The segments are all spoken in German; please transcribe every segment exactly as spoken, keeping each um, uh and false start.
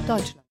Deutschland.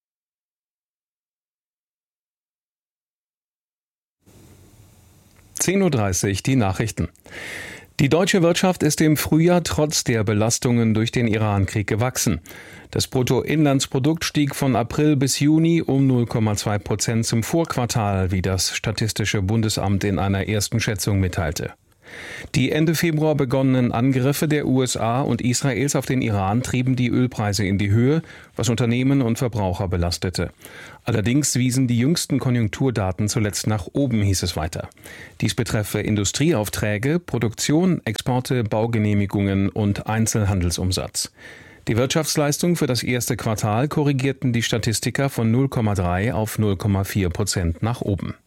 zehn Uhr dreißig, die Nachrichten. Die deutsche Wirtschaft ist im Frühjahr trotz der Belastungen durch den Iran-Krieg gewachsen. Das Bruttoinlandsprodukt stieg von April bis Juni um null Komma zwei Prozent zum Vorquartal, wie das Statistische Bundesamt in einer ersten Schätzung mitteilte. Die Ende Februar begonnenen Angriffe der U S A und Israels auf den Iran trieben die Ölpreise in die Höhe, was Unternehmen und Verbraucher belastete. Allerdings wiesen die jüngsten Konjunkturdaten zuletzt nach oben, hieß es weiter. Dies betreffe Industrieaufträge, Produktion, Exporte, Baugenehmigungen und Einzelhandelsumsatz. Die Wirtschaftsleistung für das erste Quartal korrigierten die Statistiker von null Komma drei auf null Komma vier Prozent nach oben.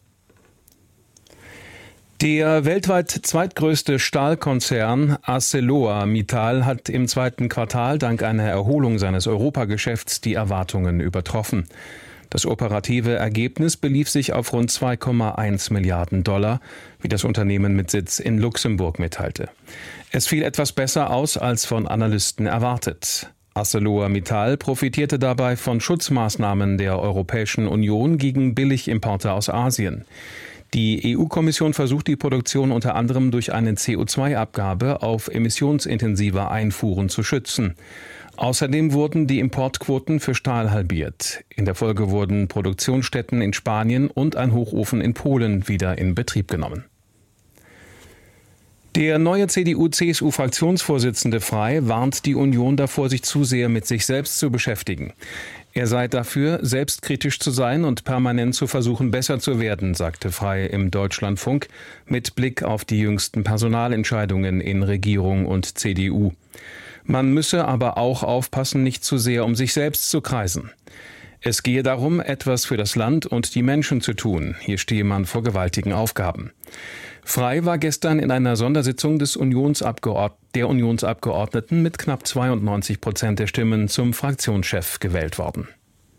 Der weltweit zweitgrößte Stahlkonzern ArcelorMittal hat im zweiten Quartal dank einer Erholung seines Europageschäfts die Erwartungen übertroffen. Das operative Ergebnis belief sich auf rund zwei Komma eins Milliarden Dollar, wie das Unternehmen mit Sitz in Luxemburg mitteilte. Es fiel etwas besser aus als von Analysten erwartet. ArcelorMittal profitierte dabei von Schutzmaßnahmen der Europäischen Union gegen Billigimporte aus Asien. Die E U-Kommission versucht die Produktion unter anderem durch eine C O zwei Abgabe auf emissionsintensive Einfuhren zu schützen. Außerdem wurden die Importquoten für Stahl halbiert. In der Folge wurden Produktionsstätten in Spanien und ein Hochofen in Polen wieder in Betrieb genommen. Der neue C D U-C S U-Fraktionsvorsitzende Frey warnt die Union davor, sich zu sehr mit sich selbst zu beschäftigen. Er sei dafür, selbstkritisch zu sein und permanent zu versuchen, besser zu werden, sagte Frey im Deutschlandfunk mit Blick auf die jüngsten Personalentscheidungen in Regierung und C D U. Man müsse aber auch aufpassen, nicht zu sehr um sich selbst zu kreisen. Es gehe darum, etwas für das Land und die Menschen zu tun. Hier stehe man vor gewaltigen Aufgaben. Frey war gestern in einer Sondersitzung des Unionsabgeord- der Unionsabgeordneten mit knapp zweiundneunzig Prozent der Stimmen zum Fraktionschef gewählt worden.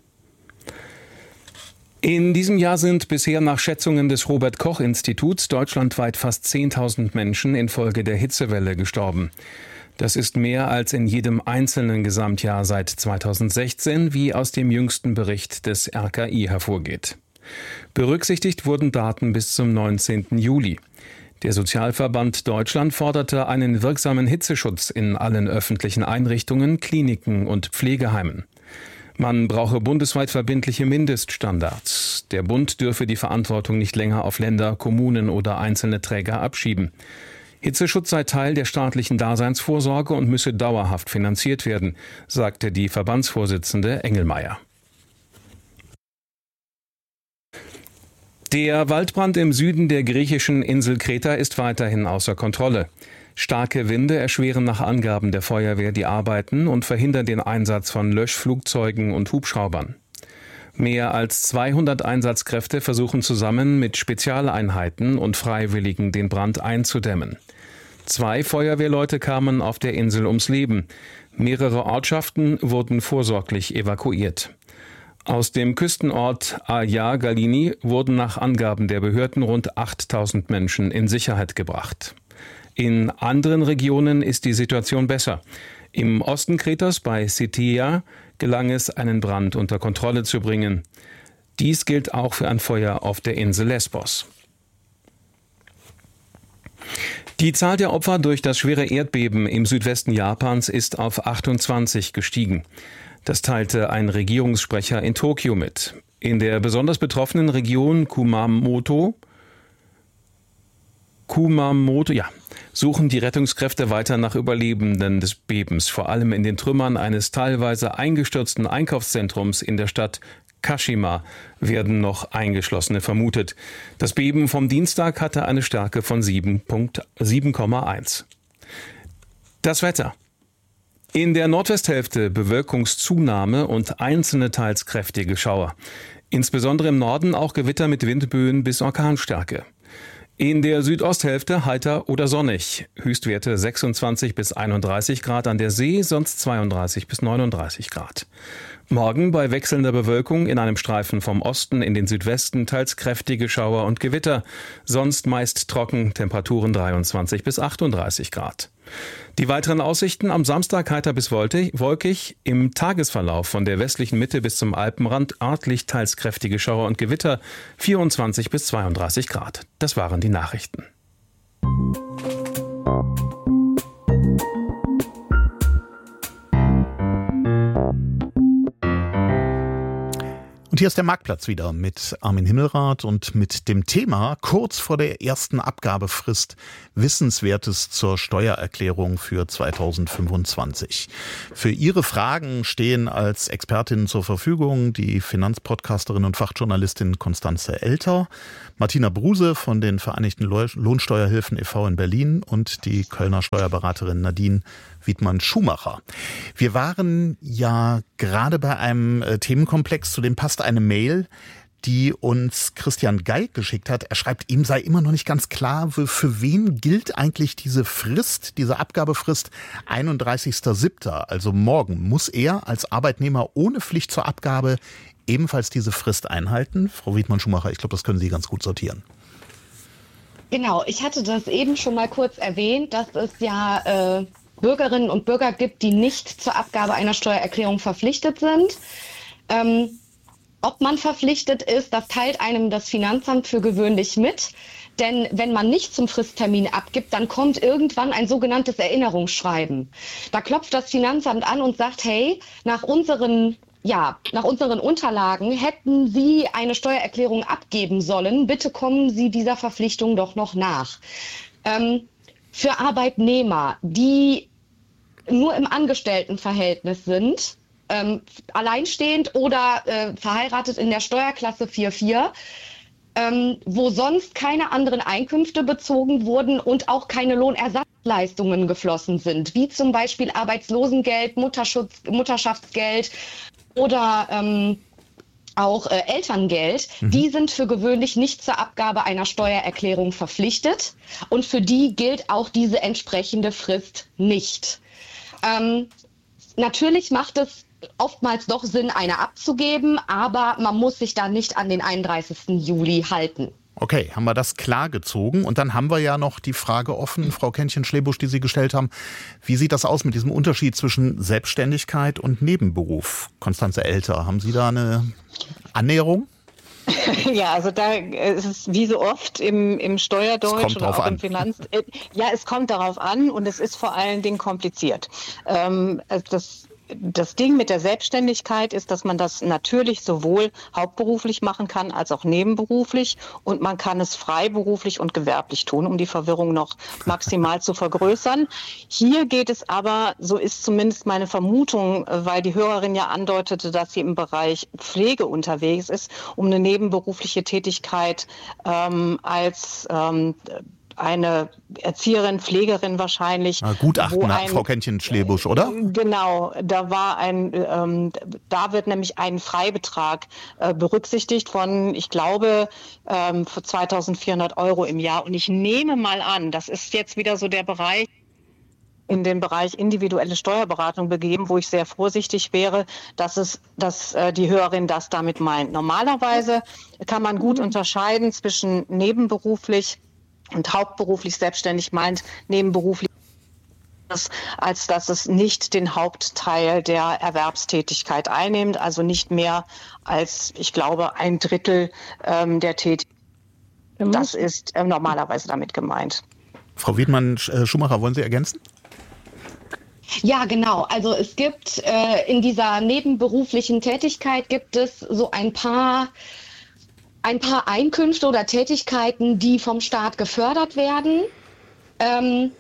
In diesem Jahr sind bisher nach Schätzungen des Robert-Koch-Instituts deutschlandweit fast zehntausend Menschen infolge der Hitzewelle gestorben. Das ist mehr als in jedem einzelnen Gesamtjahr seit zweitausendsechzehn, wie aus dem jüngsten Bericht des R K I hervorgeht. Berücksichtigt wurden Daten bis zum neunzehnten Juli. Der Sozialverband Deutschland forderte einen wirksamen Hitzeschutz in allen öffentlichen Einrichtungen, Kliniken und Pflegeheimen. Man brauche bundesweit verbindliche Mindeststandards. Der Bund dürfe die Verantwortung nicht länger auf Länder, Kommunen oder einzelne Träger abschieben. Hitzeschutz sei Teil der staatlichen Daseinsvorsorge und müsse dauerhaft finanziert werden, sagte die Verbandsvorsitzende Engelmeier. Der Waldbrand im Süden der griechischen Insel Kreta ist weiterhin außer Kontrolle. Starke Winde erschweren nach Angaben der Feuerwehr die Arbeiten und verhindern den Einsatz von Löschflugzeugen und Hubschraubern. Mehr als zweihundert Einsatzkräfte versuchen zusammen mit Spezialeinheiten und Freiwilligen den Brand einzudämmen. Zwei Feuerwehrleute kamen auf der Insel ums Leben. Mehrere Ortschaften wurden vorsorglich evakuiert. Aus dem Küstenort Aia Galini wurden nach Angaben der Behörden rund achttausend Menschen in Sicherheit gebracht. In anderen Regionen ist die Situation besser. Im Osten Kretas bei Sitia gelang es, einen Brand unter Kontrolle zu bringen. Dies gilt auch für ein Feuer auf der Insel Lesbos. Die Zahl der Opfer durch das schwere Erdbeben im Südwesten Japans ist auf achtundzwanzig gestiegen. Das teilte ein Regierungssprecher in Tokio mit. In der besonders betroffenen Region Kumamoto, Kumamoto, ja, suchen die Rettungskräfte weiter nach Überlebenden des Bebens, vor allem in den Trümmern eines teilweise eingestürzten Einkaufszentrums in der Stadt Kashima werden noch Eingeschlossene vermutet. Das Beben vom Dienstag hatte eine Stärke von sieben Komma eins. Das Wetter. In der Nordwesthälfte Bewölkungszunahme und einzelne teils kräftige Schauer. Insbesondere im Norden auch Gewitter mit Windböen bis Orkanstärke. In der Südosthälfte heiter oder sonnig. Höchstwerte sechsundzwanzig bis einunddreißig Grad an der See, sonst zweiunddreißig bis neununddreißig Grad. Morgen bei wechselnder Bewölkung in einem Streifen vom Osten in den Südwesten teils kräftige Schauer und Gewitter. Sonst meist trocken, Temperaturen dreiundzwanzig bis achtunddreißig Grad. Die weiteren Aussichten: am Samstag heiter bis wolkig, im Tagesverlauf von der westlichen Mitte bis zum Alpenrand örtlich teils kräftige Schauer und Gewitter, vierundzwanzig bis zweiunddreißig Grad. Das waren die Nachrichten. Und hier ist der Marktplatz wieder mit Armin Himmelrath und mit dem Thema kurz vor der ersten Abgabefrist Wissenswertes zur Steuererklärung für zweitausendfünfundzwanzig. Für Ihre Fragen stehen als Expertinnen zur Verfügung die Finanzpodcasterin und Fachjournalistin Constanze Elter, Martina Bruse von den Vereinigten Lohnsteuerhilfen e V in Berlin und die Kölner Steuerberaterin Nadine Wiedmann-Schumacher. Wir waren ja gerade bei einem äh, Themenkomplex, zu dem passt eine Mail, die uns Christian Geig geschickt hat. Er schreibt, ihm sei immer noch nicht ganz klar, für wen gilt eigentlich diese Frist, diese Abgabefrist einunddreißigster siebter Also morgen. Muss er als Arbeitnehmer ohne Pflicht zur Abgabe ebenfalls diese Frist einhalten? Frau Wiedmann-Schumacher, ich glaube, das können Sie ganz gut sortieren. Genau, ich hatte das eben schon mal kurz erwähnt, dass es ja äh, Bürgerinnen und Bürger gibt, die nicht zur Abgabe einer Steuererklärung verpflichtet sind. Ähm, ob man verpflichtet ist, das teilt einem das Finanzamt für gewöhnlich mit. Denn wenn man nicht zum Fristtermin abgibt, dann kommt irgendwann ein sogenanntes Erinnerungsschreiben. Da klopft das Finanzamt an und sagt, hey, nach unseren, ja, nach unseren Unterlagen hätten Sie eine Steuererklärung abgeben sollen. Bitte kommen Sie dieser Verpflichtung doch noch nach. Ähm, für Arbeitnehmer, die nur im Angestelltenverhältnis sind, ähm, alleinstehend oder äh, verheiratet in der Steuerklasse vier vier, ähm, wo sonst keine anderen Einkünfte bezogen wurden und auch keine Lohnersatzleistungen geflossen sind, wie zum Beispiel Arbeitslosengeld, Mutterschutz, Mutterschaftsgeld oder ähm, auch äh, Elterngeld, mhm. die sind für gewöhnlich nicht zur Abgabe einer Steuererklärung verpflichtet und für die gilt auch diese entsprechende Frist nicht. Ähm, natürlich macht es oftmals doch Sinn, eine abzugeben, aber man muss sich da nicht an den einunddreißigsten Juli halten. Okay, haben wir das klar gezogen. Und dann haben wir ja noch die Frage offen, Frau Kännchen-Schlebusch, die Sie gestellt haben. Wie sieht das aus mit diesem Unterschied zwischen Selbstständigkeit und Nebenberuf? Constanze Elter, haben Sie da eine Annäherung? Ja, also da ist es wie so oft im, im Steuerdeutsch oder auch an. im Finanz. Ja, es kommt darauf an und es ist vor allen Dingen kompliziert. Ähm, das Das Ding mit der Selbstständigkeit ist, dass man das natürlich sowohl hauptberuflich machen kann als auch nebenberuflich und man kann es freiberuflich und gewerblich tun, um die Verwirrung noch maximal zu vergrößern. Hier geht es aber, so ist zumindest meine Vermutung, weil die Hörerin ja andeutete, dass sie im Bereich Pflege unterwegs ist, um eine nebenberufliche Tätigkeit ähm, als ähm, eine Erzieherin, Pflegerin wahrscheinlich. Na, Gutachten nach Frau Kännchen-Schlebusch, oder? Genau, da war ein, ähm, da wird nämlich ein Freibetrag äh, berücksichtigt von, ich glaube, ähm, für zweitausendvierhundert Euro im Jahr. Und ich nehme mal an, das ist jetzt wieder so der Bereich, in den Bereich individuelle Steuerberatung begeben, wo ich sehr vorsichtig wäre, dass es, dass äh, die Hörerin das damit meint. Normalerweise kann man gut unterscheiden zwischen nebenberuflich und hauptberuflich selbstständig meint, nebenberuflich, als dass es nicht den Hauptteil der Erwerbstätigkeit einnimmt, also nicht mehr als, ich glaube, ein Drittel ähm, der Tätigkeit. Das ist äh, normalerweise damit gemeint. Frau Wiedmann-Schumacher, wollen Sie ergänzen? Ja, genau. Also es gibt äh, in dieser nebenberuflichen Tätigkeit gibt es so ein paar ein paar Einkünfte oder Tätigkeiten, die vom Staat gefördert werden. Ähm,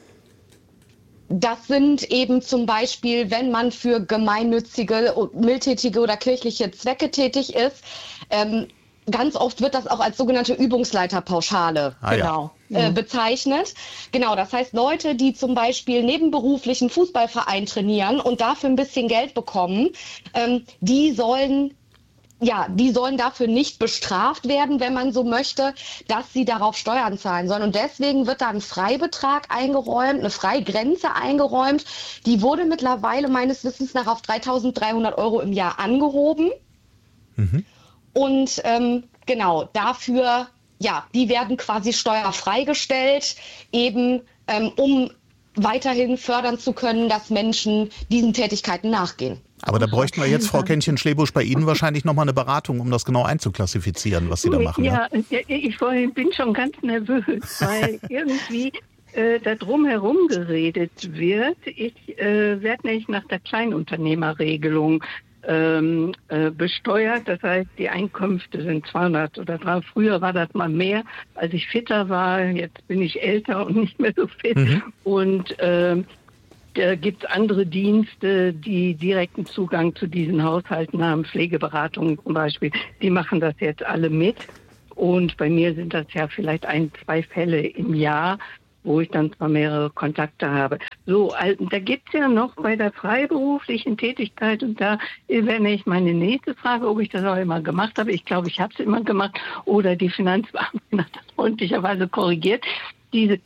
das sind eben zum Beispiel, wenn man für gemeinnützige, mildtätige oder kirchliche Zwecke tätig ist. Ähm, ganz oft wird das auch als sogenannte Übungsleiterpauschale ah, genau, ja. äh, bezeichnet. Genau, das heißt Leute, die zum Beispiel nebenberuflich einen Fußballverein trainieren und dafür ein bisschen Geld bekommen, ähm, die sollen Ja, die sollen dafür nicht bestraft werden, wenn man so möchte, dass sie darauf Steuern zahlen sollen. Und deswegen wird da ein Freibetrag eingeräumt, eine Freigrenze eingeräumt. Die wurde mittlerweile meines Wissens nach auf dreitausenddreihundert Euro im Jahr angehoben. Mhm. Und ähm, genau, dafür, ja, die werden quasi steuerfrei gestellt, eben ähm, um weiterhin fördern zu können, dass Menschen diesen Tätigkeiten nachgehen. Aber da bräuchten wir jetzt, Frau Kännchen-Schlebusch, bei Ihnen wahrscheinlich nochmal eine Beratung, um das genau einzuklassifizieren, was Sie da machen. Ja, ja? ich bin schon ganz nervös, weil irgendwie äh, da drumherum geredet wird. Ich äh, werde nämlich nach der Kleinunternehmerregelung ähm, äh, besteuert. Das heißt, die Einkünfte sind zweihundert oder dreihundert. Früher war das mal mehr, als ich fitter war. Jetzt bin ich älter und nicht mehr so fit. Mhm. Und äh, Da gibt es andere Dienste, die direkten Zugang zu diesen Haushalten haben, Pflegeberatungen zum Beispiel. Die machen das jetzt alle mit. Und bei mir sind das ja vielleicht ein, zwei Fälle im Jahr, wo ich dann zwar mehrere Kontakte habe. So, also, da gibt es ja noch bei der freiberuflichen Tätigkeit, und da wäre nämlich meine nächste Frage, ob ich das auch immer gemacht habe. Ich glaube, ich habe es immer gemacht. Oder die Finanzbeamtin hat das freundlicherweise korrigiert. Diese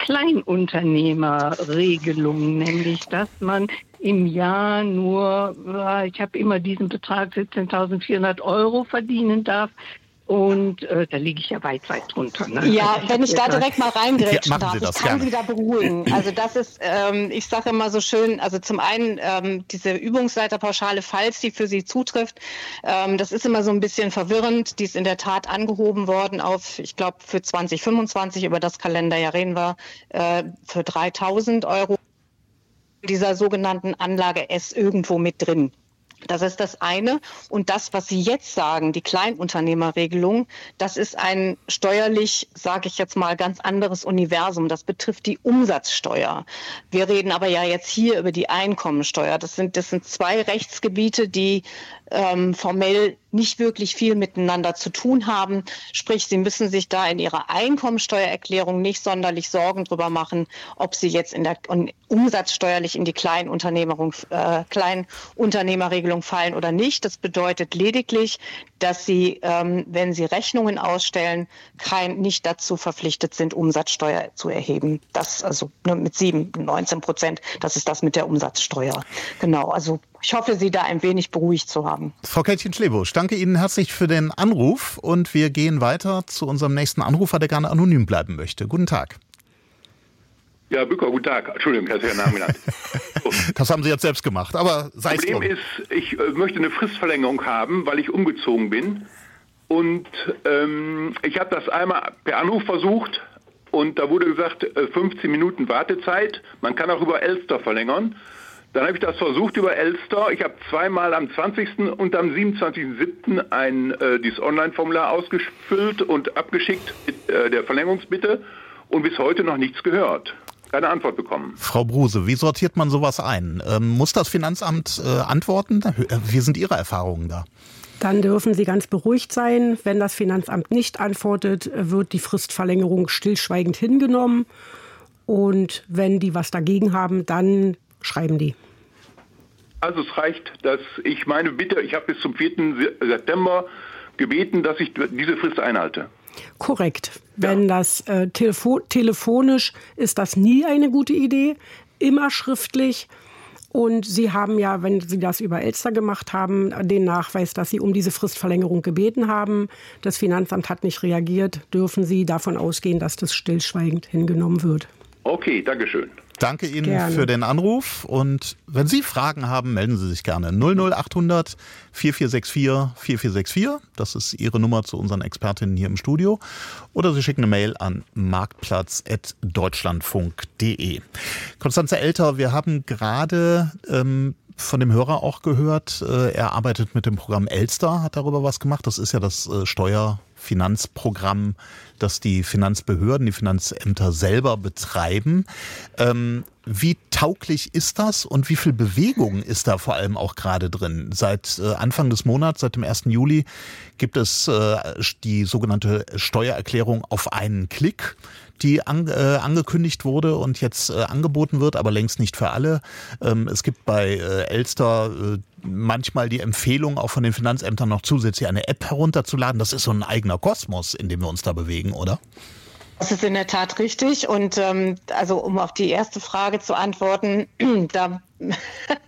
Kleinunternehmerregelung, nämlich, dass man im Jahr nur, ich habe immer diesen Betrag, siebzehntausendvierhundert Euro verdienen darf. Und äh, da liege ich ja weit, weit drunter. Ne? Ja, also, wenn ich da direkt mal reingrätschen ja, darf, ich kann gerne. Sie da beruhigen. Also das ist, ähm, ich sage immer so schön, also zum einen ähm, diese Übungsleiterpauschale, falls die für Sie zutrifft, ähm, das ist immer so ein bisschen verwirrend. Die ist in der Tat angehoben worden auf, ich glaube, für zwanzig fünfundzwanzig, über das Kalenderjahr reden wir, äh, für dreitausend Euro. Dieser sogenannten Anlage S irgendwo mit drin. Das ist das eine. Und das, was Sie jetzt sagen, die Kleinunternehmerregelung, das ist ein steuerlich, sage ich jetzt mal, ganz anderes Universum. Das betrifft die Umsatzsteuer. Wir reden aber ja jetzt hier über die Einkommensteuer. Das sind, das sind zwei Rechtsgebiete, die ähm, formell nicht wirklich viel miteinander zu tun haben. Sprich, Sie müssen sich da in Ihrer Einkommensteuererklärung nicht sonderlich Sorgen drüber machen, ob Sie jetzt in der in, umsatzsteuerlich in die Kleinunternehmerung, äh, Kleinunternehmerregelung fallen oder nicht. Das bedeutet lediglich, dass Sie, ähm, wenn Sie Rechnungen ausstellen, kein, nicht dazu verpflichtet sind, Umsatzsteuer zu erheben. Das also ne, mit sieben, neunzehn Prozent, das ist das mit der Umsatzsteuer. Genau, also ich hoffe, Sie da ein wenig beruhigt zu haben. Frau Kännchen-Schlebusch, danke Ihnen herzlich für den Anruf und wir gehen weiter zu unserem nächsten Anrufer, der gerne anonym bleiben möchte. Guten Tag. Ja, Bücker, guten Tag. Entschuldigung, ich hatte Ihren Namen genannt. So. Das haben Sie jetzt selbst gemacht, aber sei es drum. Problem ist, ich äh, möchte eine Fristverlängerung haben, weil ich umgezogen bin. Und ähm, ich habe das einmal per Anruf versucht und da wurde gesagt, äh, fünfzehn Minuten Wartezeit. Man kann auch über Elster verlängern. Dann habe ich das versucht über Elster. Ich habe zweimal am zwanzigsten und am siebenundzwanzigsten siebten ein äh, dieses Online-Formular ausgefüllt und abgeschickt mit äh, der Verlängerungsbitte und bis heute noch nichts gehört. Keine Antwort bekommen. Frau Bruse, wie sortiert man sowas ein? Ähm, muss das Finanzamt äh, antworten? Wie sind Ihre Erfahrungen da? Dann dürfen Sie ganz beruhigt sein. Wenn das Finanzamt nicht antwortet, wird die Fristverlängerung stillschweigend hingenommen. Und wenn die was dagegen haben, dann schreiben die. Also es reicht, dass ich meine Bitte, ich habe bis zum vierten September gebeten, dass ich diese Frist einhalte. Korrekt. Wenn ja. das äh, telefo- telefonisch ist das nie eine gute Idee, immer schriftlich. Und Sie haben ja, wenn Sie das über Elster gemacht haben, den Nachweis, dass Sie um diese Fristverlängerung gebeten haben. Das Finanzamt hat nicht reagiert. Dürfen Sie davon ausgehen, dass das stillschweigend hingenommen wird. Okay, Dankeschön. Danke Ihnen gerne. Für den Anruf und wenn Sie Fragen haben, melden Sie sich gerne. null null achthundert vierundvierzig vierundvierzig vierundvierzig vierundvierzig, das ist Ihre Nummer zu unseren Expertinnen hier im Studio. Oder Sie schicken eine Mail an marktplatz at deutschlandfunk punkt de. Konstanze Elter, wir haben gerade ähm, von dem Hörer auch gehört, äh, er arbeitet mit dem Programm Elster, hat darüber was gemacht. Das ist ja das äh, Steuerfinanzprogramm, das die Finanzbehörden, die Finanzämter selber betreiben. Ähm, wie tauglich ist das und wie viel Bewegung ist da vor allem auch gerade drin? Seit äh, Anfang des Monats, seit dem ersten Juli, gibt es äh, die sogenannte Steuererklärung auf einen Klick, die an, äh, angekündigt wurde und jetzt äh, angeboten wird, aber längst nicht für alle. Ähm, es gibt bei äh, Elster äh, manchmal die Empfehlung, auch von den Finanzämtern noch zusätzlich eine App herunterzuladen. Das ist so ein eigener Kosmos, in dem wir uns da bewegen, oder? Das ist in der Tat richtig. Und ähm, also um auf die erste Frage zu antworten, da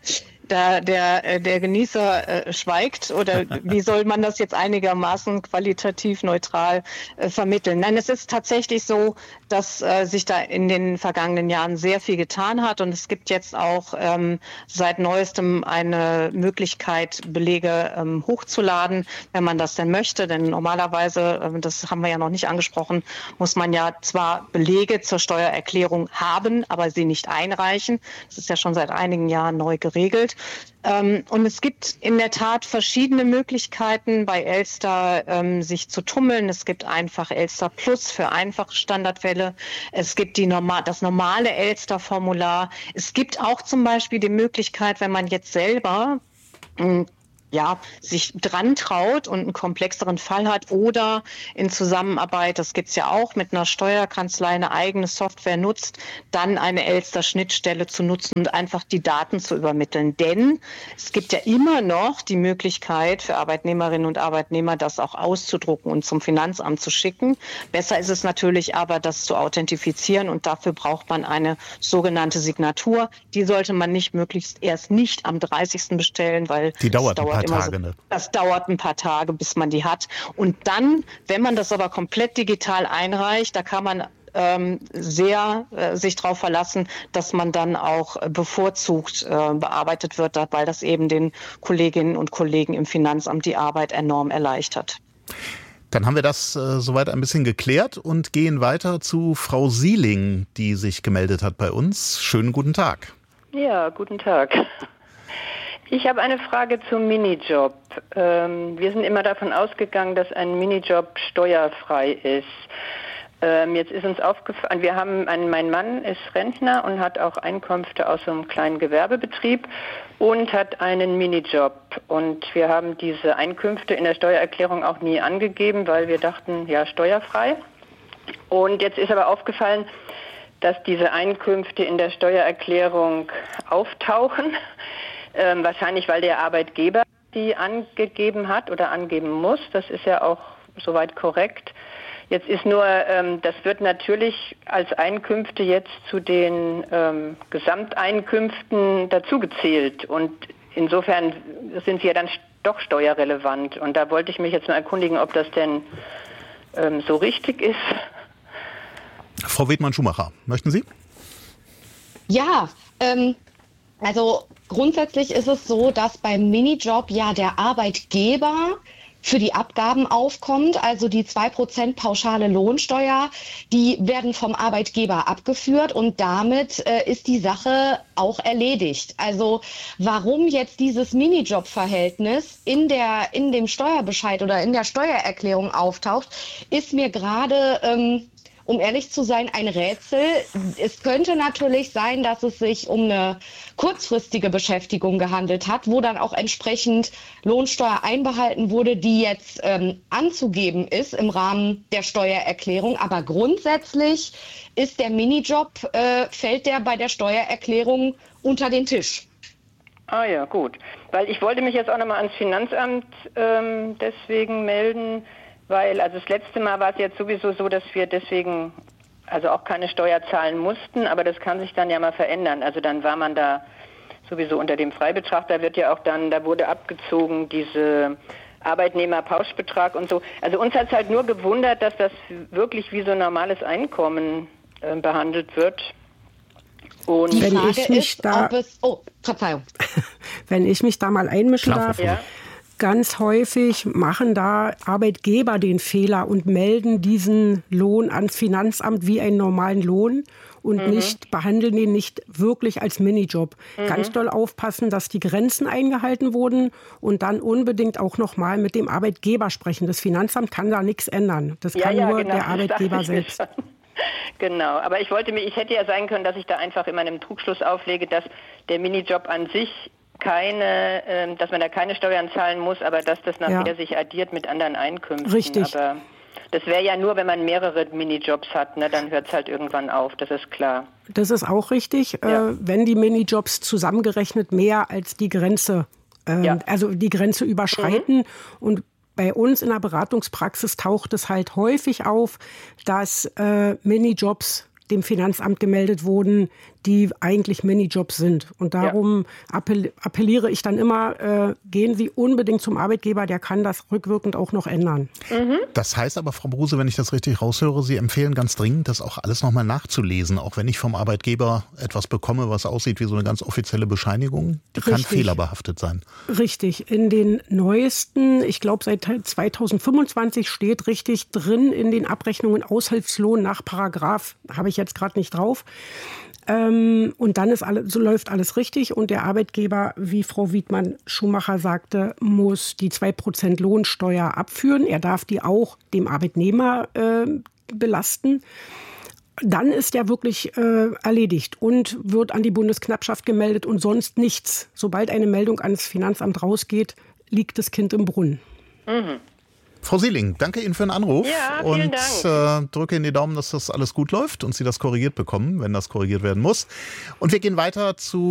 der, der, der Genießer äh, schweigt oder wie soll man das jetzt einigermaßen qualitativ neutral äh, vermitteln? Nein, es ist tatsächlich so, dass äh, sich da in den vergangenen Jahren sehr viel getan hat und es gibt jetzt auch ähm, seit neuestem eine Möglichkeit, Belege ähm, hochzuladen, wenn man das denn möchte, denn normalerweise, äh, das haben wir ja noch nicht angesprochen, muss man ja zwar Belege zur Steuererklärung haben, aber sie nicht einreichen. Das ist ja schon seit einigen Jahren neu geregelt. Und es gibt in der Tat verschiedene Möglichkeiten bei Elster, ähm, sich zu tummeln. Es gibt einfach Elster Plus für einfache Standardfälle. Es gibt die normal, das normale Elster-Formular. Es gibt auch zum Beispiel die Möglichkeit, wenn man jetzt selber mh, ja, sich dran traut und einen komplexeren Fall hat oder in Zusammenarbeit, das gibt's ja auch, mit einer Steuerkanzlei eine eigene Software nutzt, dann eine Elster-Schnittstelle zu nutzen und einfach die Daten zu übermitteln. Denn es gibt ja immer noch die Möglichkeit für Arbeitnehmerinnen und Arbeitnehmer, das auch auszudrucken und zum Finanzamt zu schicken. Besser ist es natürlich aber, das zu authentifizieren und dafür braucht man eine sogenannte Signatur. Die sollte man nicht möglichst erst nicht am dreißigsten bestellen, weil die dauert, dauert ein paar Tage. So, ne? Das dauert ein paar Tage, bis man die hat. Und dann, wenn man das aber komplett digital einreicht, da kann man ähm, sehr äh, sich darauf verlassen, dass man dann auch bevorzugt äh, bearbeitet wird, weil das eben den Kolleginnen und Kollegen im Finanzamt die Arbeit enorm erleichtert. Dann haben wir das äh, soweit ein bisschen geklärt und gehen weiter zu Frau Sieling, die sich gemeldet hat bei uns. Schönen guten Tag. Ja, guten Tag. Ich habe eine Frage zum Minijob. Ähm, wir sind immer davon ausgegangen, dass ein Minijob steuerfrei ist. Ähm, jetzt ist uns aufgefallen, wir haben einen, mein Mann ist Rentner und hat auch Einkünfte aus so einem kleinen Gewerbebetrieb und hat einen Minijob. Und wir haben diese Einkünfte in der Steuererklärung auch nie angegeben, weil wir dachten, ja, steuerfrei. Und jetzt ist aber aufgefallen, dass diese Einkünfte in der Steuererklärung auftauchen. Ähm, wahrscheinlich, weil der Arbeitgeber die angegeben hat oder angeben muss. Das ist ja auch soweit korrekt. Jetzt ist nur, ähm, das wird natürlich als Einkünfte jetzt zu den ähm, Gesamteinkünften dazugezählt. Und insofern sind sie ja dann doch steuerrelevant. Und da wollte ich mich jetzt mal erkundigen, ob das denn ähm, so richtig ist. Frau Wedmann-Schumacher, möchten Sie? Ja, ähm, also grundsätzlich ist es so, dass beim Minijob ja der Arbeitgeber für die Abgaben aufkommt, also die zwei Prozent pauschale Lohnsteuer, die werden vom Arbeitgeber abgeführt und damit äh, ist die Sache auch erledigt. Also warum jetzt dieses Minijob-Verhältnis in der, in dem Steuerbescheid oder in der Steuererklärung auftaucht, ist mir gerade... Ähm, Um ehrlich zu sein, ein Rätsel. Es könnte natürlich sein, dass es sich um eine kurzfristige Beschäftigung gehandelt hat, wo dann auch entsprechend Lohnsteuer einbehalten wurde, die jetzt ähm, anzugeben ist im Rahmen der Steuererklärung. Aber grundsätzlich ist der Minijob, äh, fällt der bei der Steuererklärung unter den Tisch. Ah ja, gut. Weil ich wollte mich jetzt auch nochmal ans Finanzamt ähm, deswegen melden. Weil, also das letzte Mal war es jetzt sowieso so, dass wir deswegen also auch keine Steuer zahlen mussten, aber das kann sich dann ja mal verändern. Also dann war man da sowieso unter dem Freibetrag, da wird ja auch dann, da wurde abgezogen diese Arbeitnehmerpauschbetrag und so. Also uns hat es halt nur gewundert, dass das wirklich wie so ein normales Einkommen äh, behandelt wird. Und die wenn Frage ich mich ist, da, ob es... Oh, Verzeihung. Wenn ich mich da mal einmischen Klar, darf... Ja. Ganz häufig machen da Arbeitgeber den Fehler und melden diesen Lohn ans Finanzamt wie einen normalen Lohn und mhm. nicht behandeln den nicht wirklich als Minijob. Mhm. Ganz doll aufpassen, dass die Grenzen eingehalten wurden und dann unbedingt auch noch mal mit dem Arbeitgeber sprechen. Das Finanzamt kann da nichts ändern. Das ja, kann ja, nur genau, der Arbeitgeber selbst. Genau, aber ich wollte mich, ich hätte ja sein können, dass ich da einfach immer einen Trugschluss auflege, dass der Minijob an sich keine, äh, dass man da keine Steuern zahlen muss, aber dass das nachher ja. sich addiert mit anderen Einkünften. Richtig. Aber das wäre ja nur, wenn man mehrere Minijobs hat, ne, dann hört es halt irgendwann auf, das ist klar. Das ist auch richtig, ja. äh, wenn die Minijobs zusammengerechnet mehr als die Grenze, äh, ja. also die Grenze überschreiten. Mhm. Und bei uns in der Beratungspraxis taucht es halt häufig auf, dass äh, Minijobs dem Finanzamt gemeldet wurden, die eigentlich Minijobs sind. Und darum ja. appelliere ich dann immer, äh, gehen Sie unbedingt zum Arbeitgeber, der kann das rückwirkend auch noch ändern. Mhm. Das heißt aber, Frau Bruse, wenn ich das richtig raushöre, Sie empfehlen ganz dringend, das auch alles nochmal nachzulesen, auch wenn ich vom Arbeitgeber etwas bekomme, was aussieht wie so eine ganz offizielle Bescheinigung, die Richtig. kann fehlerbehaftet sein. Richtig. In den neuesten, ich glaube seit zweitausendfünfundzwanzig steht richtig drin in den Abrechnungen Aushilfslohn nach Paragraph, habe ich jetzt gerade nicht drauf. Ähm, und dann ist alles, so läuft alles richtig und der Arbeitgeber, wie Frau Wiedmann-Schumacher sagte, muss die zwei Prozent Lohnsteuer abführen. Er darf die auch dem Arbeitnehmer äh, belasten. Dann ist er wirklich äh, erledigt und wird an die Bundesknappschaft gemeldet und sonst nichts. Sobald eine Meldung ans Finanzamt rausgeht, liegt das Kind im Brunnen. Mhm. Frau Sieling, danke Ihnen für den Anruf ja, und äh, drücke Ihnen die Daumen, dass das alles gut läuft und Sie das korrigiert bekommen, wenn das korrigiert werden muss. Und wir gehen weiter zu